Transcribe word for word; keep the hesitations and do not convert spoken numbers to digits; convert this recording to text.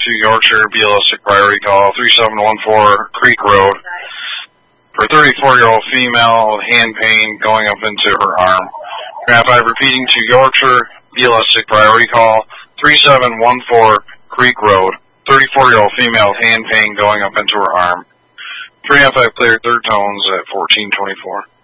to Yorkshire, B L S priority call, three seven one four Creek Road, for a thirty-four-year-old female with hand pain going up into her arm. three nine five repeating to Yorkshire, B L S priority call, three seven one four Creek Road, thirty-four-year-old female with hand pain going up into her arm. three nine five cleared, third tones at fourteen twenty-four.